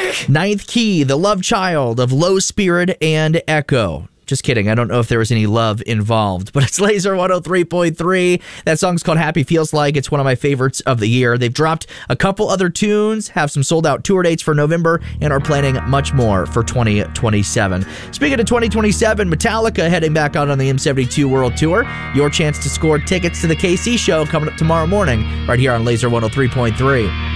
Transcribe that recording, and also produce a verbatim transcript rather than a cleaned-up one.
Ninth Key, the love child of Low Spirit and Echo. Just kidding. I don't know if there was any love involved, but it's Laser one oh three point three. That song's called Happy Feels Like. It's one of my favorites of the year. They've dropped a couple other tunes, have some sold-out tour dates for November, and are planning much more for twenty twenty-seven. Speaking of twenty twenty-seven, Metallica heading back out on the M seventy-two World Tour. Your chance to score tickets to the K C show coming up tomorrow morning right here on Laser one oh three point three.